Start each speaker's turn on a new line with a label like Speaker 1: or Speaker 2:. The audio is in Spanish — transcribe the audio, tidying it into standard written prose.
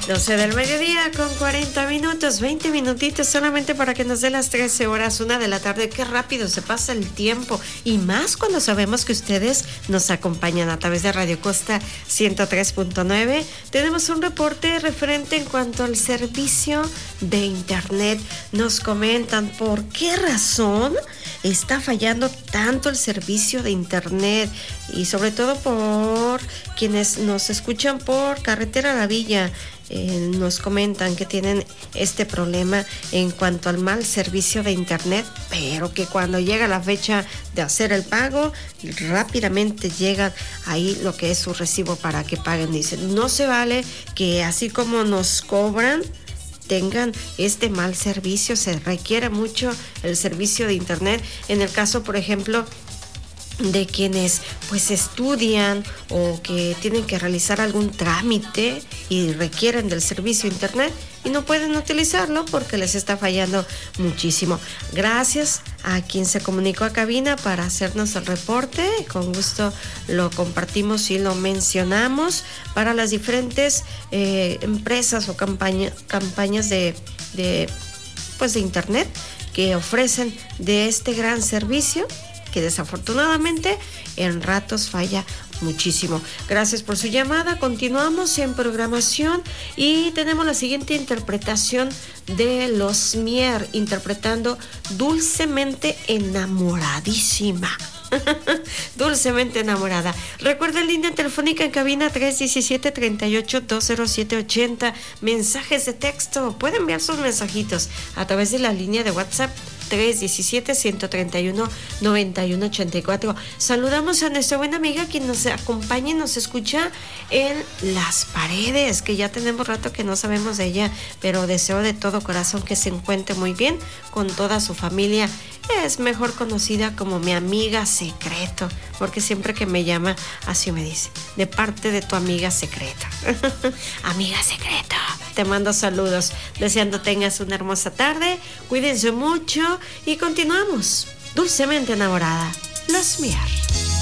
Speaker 1: 12 del mediodía con 40 minutos, 20 minutitos solamente para que nos dé las 13 horas, 1 de la tarde. Qué rápido se pasa el tiempo, y más cuando sabemos que ustedes nos acompañan a través de Radio Costa 103.9. Tenemos un reporte referente en cuanto al servicio de internet. Nos comentan por qué razón está fallando tanto el servicio de internet, y sobre todo por quienes nos escuchan por Carretera a la Villa. Nos comentan que tienen este problema en cuanto al mal servicio de internet, pero que cuando llega la fecha de hacer el pago, rápidamente llega ahí lo que es su recibo para que paguen. Dicen, no se vale que así como nos cobran, tengan este mal servicio. Se requiere mucho el servicio de internet. En el caso, por ejemplo, de quienes pues estudian o que tienen que realizar algún trámite y requieren del servicio de internet y no pueden utilizarlo porque les está fallando muchísimo. Gracias a quien se comunicó a cabina para hacernos el reporte. Con gusto lo compartimos y lo mencionamos para las diferentes empresas o campañas de internet que ofrecen de este gran servicio, que desafortunadamente en ratos falla muchísimo. Gracias por su llamada. Continuamos en programación y tenemos la siguiente interpretación de Los Mier, interpretando Dulcemente Enamoradísima. Dulcemente Enamorada. Recuerda la línea telefónica en cabina 317-38-20780. Mensajes de texto. Pueden enviar sus mensajitos a través de la línea de WhatsApp 317-131-9184. Saludamos a nuestra buena amiga quien nos acompaña y nos escucha en Las Paredes, que ya tenemos rato que no sabemos de ella, pero deseo de todo corazón que se encuentre muy bien con toda su familia. Es mejor conocida como mi amiga secreto, porque siempre que me llama así me dice, de parte de tu amiga secreta. Amiga secreta, te mando saludos, deseando tengas una hermosa tarde, cuídense mucho y continuamos. Dulcemente Enamorada, Los Mier.